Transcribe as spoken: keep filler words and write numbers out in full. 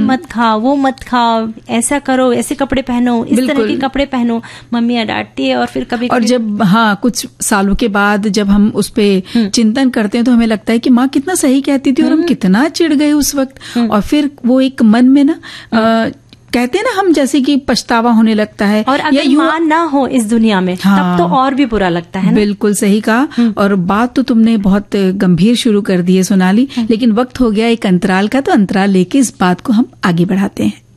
मत खाओ, वो मत खाओ, ऐसा करो, ऐसे कपड़े पहनो, इस तरह के कपड़े पहनो, मम्मियाँ डांटती है। और फिर कभी और जब हाँ कुछ सालों के बाद जब हम उस पे चिंतन करते हैं तो हमें लगता है कि माँ कितना सही कहती थी और हम कितना चिढ़ गए उस वक्त। और फिर वो एक मन में ना कहते हैं ना हम जैसे कि पछतावा होने लगता है। और अगर माँ ना हो इस दुनिया में, हाँ, तब तो और भी बुरा लगता है ना? बिल्कुल सही कहा। और बात तो तुमने बहुत गंभीर शुरू कर दी है सोनाली, लेकिन वक्त हो गया एक अंतराल का, तो अंतराल लेके इस बात को हम आगे बढ़ाते हैं।